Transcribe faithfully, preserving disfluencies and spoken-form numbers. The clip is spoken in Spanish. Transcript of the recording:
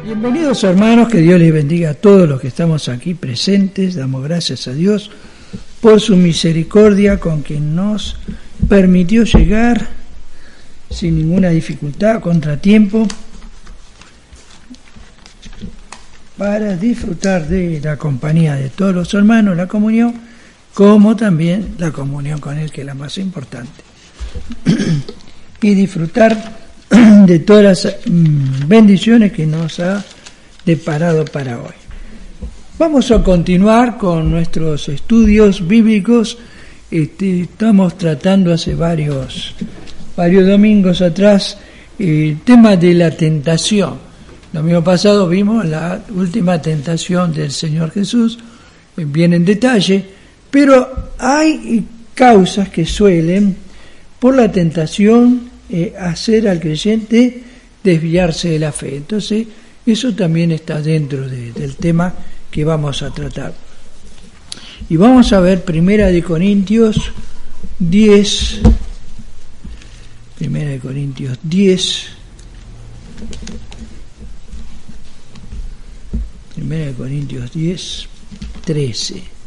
Bienvenidos hermanos, que Dios les bendiga a todos los que estamos aquí presentes. Damos gracias a Dios por su misericordia con quien nos permitió llegar sin ninguna dificultad, contratiempo, para disfrutar de la compañía de todos los hermanos, la comunión, como también la comunión con Él, que es la más importante, y disfrutar de todas las bendiciones que nos ha deparado para hoy. Vamos a continuar con nuestros estudios bíblicos. Este, estamos tratando hace varios, varios domingos atrás el tema de la tentación. El domingo pasado vimos la última tentación del Señor Jesús, bien en detalle, pero hay causas que suelen, por la tentación, Eh, hacer al creyente desviarse de la fe. Entonces, eso también está dentro de, del tema que vamos a tratar. Y vamos a ver Primera de Corintios diez, Primera de Corintios diez, Primera de Corintios diez, trece.